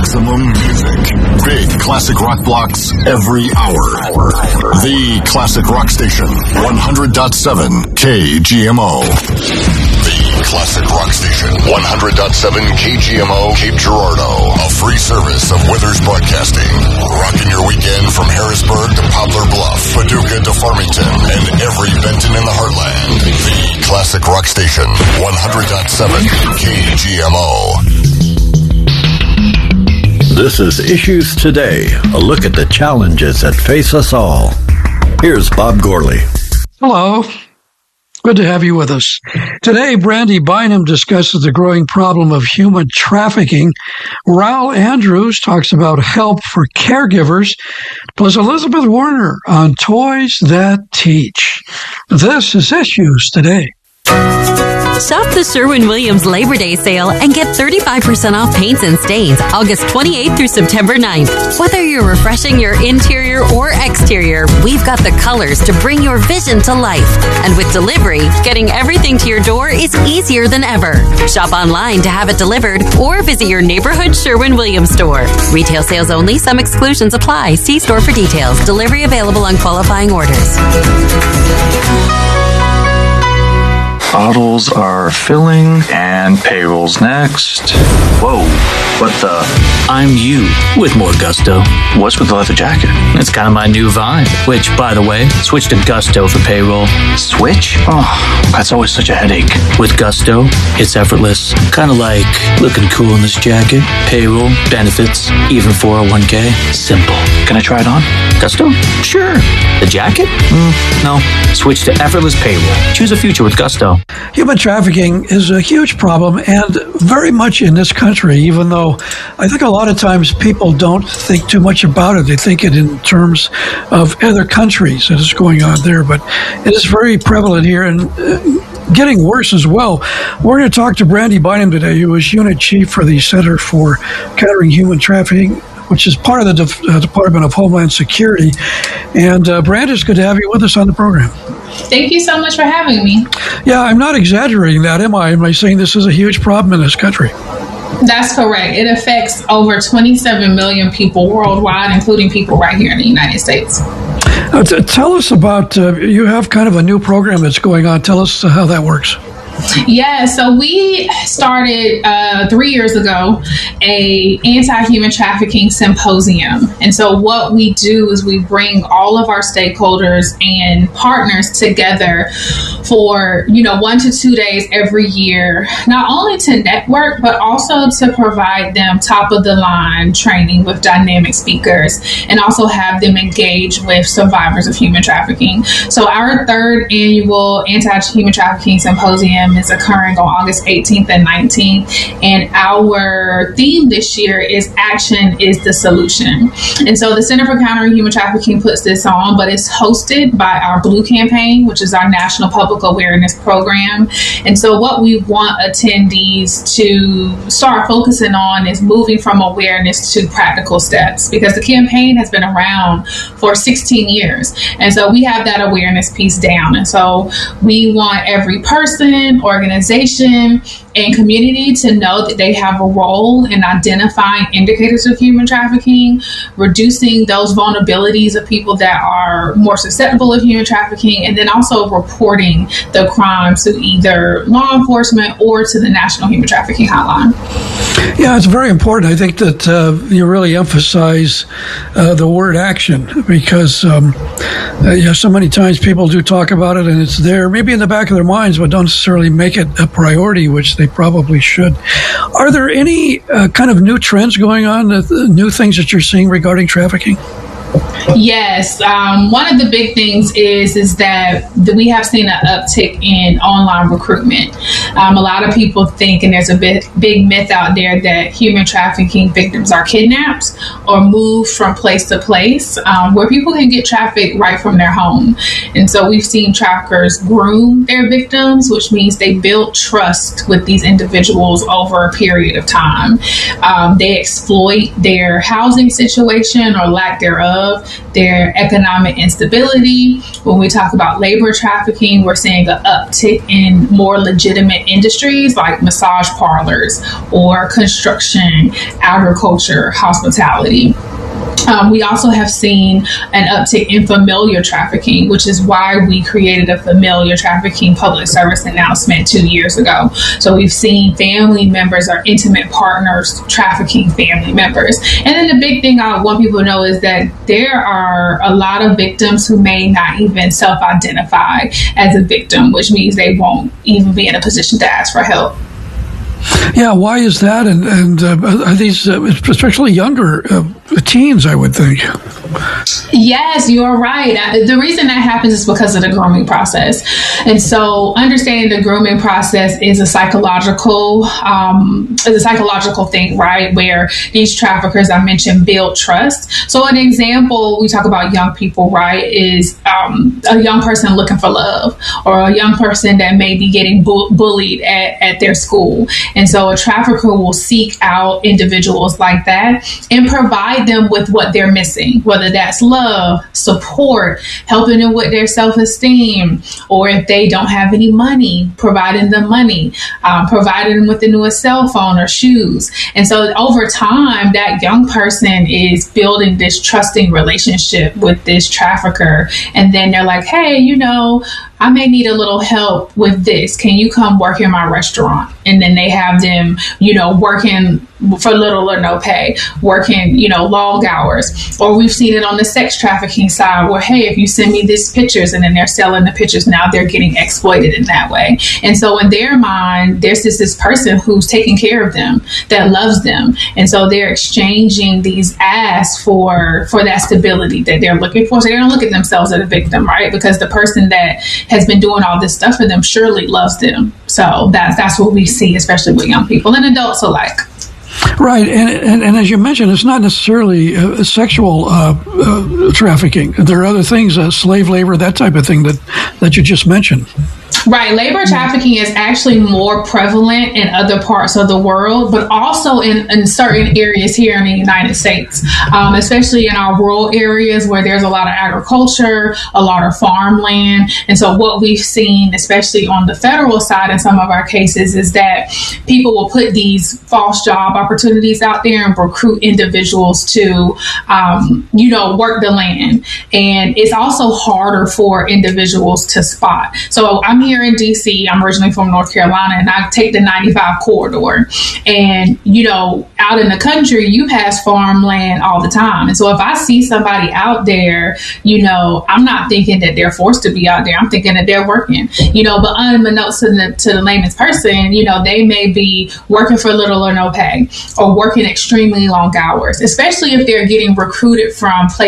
Maximum music. Big classic rock blocks every hour. The Classic Rock Station, 100.7 KGMO. The Classic Rock Station, 100.7 KGMO, Cape Girardeau. A free service of Withers Broadcasting. Rocking your weekend from Harrisburg to Poplar Bluff, Paducah to Farmington, and every Benton in the Heartland. The Classic Rock Station, 100.7 KGMO. This is Issues Today, a look at the challenges that face us all. Here's Bob Gourley. Hello. Good to have you with us. Today, Brandy Bynum discusses the growing problem of human trafficking. Raul Andrews talks about help for caregivers, plus Elizabeth Warner on toys that teach. This is Issues Today. Shop the Sherwin-Williams Labor Day sale and get 35% off paints and stains August 28th through September 9th. Whether you're refreshing your interior or exterior, we've got the colors to bring your vision to life. And with delivery, getting everything to your door is easier than ever. Shop online to have it delivered or visit your neighborhood Sherwin-Williams store. Retail sales only. Some exclusions apply. See store for details. Delivery available on qualifying orders. Bottles are filling, and payroll's next. Whoa, what the? I'm you with more gusto. What's with the leather jacket? It's kind of my new vibe. Which, by the way, switch to Gusto for payroll. Switch? Oh, that's always such a headache. With Gusto, it's effortless. Kind of like looking cool in this jacket. Payroll, benefits, even 401k. Simple. Can I try it on? Gusto? Sure. The jacket? No. Switch to effortless payroll. Choose a future with Gusto. Human trafficking is a huge problem, and very much in this country, even though I think a lot of times people don't think too much about it. They think it in terms of other countries that is going on there, but it is very prevalent here and getting worse as well. We're going to talk to Brandy Bynum today, who is Unit Chief for the Center for Countering Human Trafficking, which is part of the Department of Homeland Security. And Brandy, it's good to have you with us on the program. Thank you so much for having me. Yeah, I'm not exaggerating that, am I? Am I saying this is a huge problem in this country? That's correct. It affects over 27 million people worldwide, including people right here in the United States. Tell us about, you have kind of a new program that's going on. Tell us how that works. Yeah, so we started 3 years ago a anti-human trafficking symposium. And so what we do is we bring all of our stakeholders and partners together for, 1 to 2 days every year, not only to network, but also to provide them top of the line training with dynamic speakers and also have them engage with survivors of human trafficking. So our third annual anti-human trafficking symposium is occurring on August 18th and 19th. And our theme this year is Action is the Solution. And so the Center for Countering Human Trafficking puts this on, but it's hosted by our Blue Campaign, which is our national public awareness program. And so what we want attendees to start focusing on is moving from awareness to practical steps, because the campaign has been around for 16 years. And so we have that awareness piece down. And so we want every person, organization, and community to know that they have a role in identifying indicators of human trafficking, reducing those vulnerabilities of people that are more susceptible of human trafficking, and then also reporting the crimes to either law enforcement or to the National Human Trafficking Hotline. Yeah, it's very important. I think that you really emphasize the word action, because so many times people do talk about it and it's there, maybe in the back of their minds, but don't necessarily make it a priority, which they probably should. Are there any kind of new trends going on, new things that you're seeing regarding trafficking? Yes. One of the big things is that we have seen an uptick in online recruitment. A lot of people think, and there's a big myth out there, that human trafficking victims are kidnapped or moved from place to place, where people can get trafficked right from their home. And so we've seen traffickers groom their victims, which means they build trust with these individuals over a period of time. They exploit their housing situation or lack thereof of their economic instability. When we talk about labor trafficking, we're seeing an uptick in more legitimate industries like massage parlors or construction, agriculture, hospitality. We also have seen an uptick in familiar trafficking, which is why we created a familiar trafficking public service announcement 2 years ago. So we've seen family members or intimate partners trafficking family members. And then the big thing I want people to know is that there are a lot of victims who may not even self-identify as a victim, which means they won't even be in a position to ask for help. Yeah, why is that? And are these especially younger teens, I would think? Yes, you're right. The reason that happens is because of the grooming process. And so understanding the grooming process is a psychological thing, right? Where these traffickers I mentioned build trust. So an example, we talk about young people, right, is a young person looking for love, or a young person that may be getting bullied at their school. And so a trafficker will seek out individuals like that and provide them with what they're missing, whether that's love, support, helping them with their self-esteem, or if they don't have any money, providing them money, providing them with the newest cell phone or shoes. And so over time, that young person is building this trusting relationship with this trafficker. And then they're like, hey, I may need a little help with this. Can you come work in my restaurant? And then they have them, working for little or no pay, working, long hours. Or we've seen it on the sex trafficking side where, hey, if you send me these pictures, and then they're selling the pictures, now they're getting exploited in that way. And so in their mind, there's this person who's taking care of them, that loves them. And so they're exchanging these asks for that stability that they're looking for. So they don't look at themselves as a victim, right? Because the person that has been doing all this stuff for them surely loves them. So that's what we see, especially with young people and adults alike. Right, and as you mentioned, it's not necessarily sexual trafficking. There are other things, slave labor, that type of thing that you just mentioned. Right. Labor trafficking is actually more prevalent in other parts of the world, but also in certain areas here in the United States, especially in our rural areas where there's a lot of agriculture, a lot of farmland. And so what we've seen, especially on the federal side in some of our cases, is that people will put these false job opportunities out there and recruit individuals to, work the land. And it's also harder for individuals to spot. So I'm here in DC. I'm originally from North Carolina, and I take the 95 corridor. And, out in the country, you pass farmland all the time. And so if I see somebody out there, I'm not thinking that they're forced to be out there. I'm thinking that they're working, but unbeknownst to the layman's person, they may be working for little or no pay, or working extremely long hours, especially if they're getting recruited from places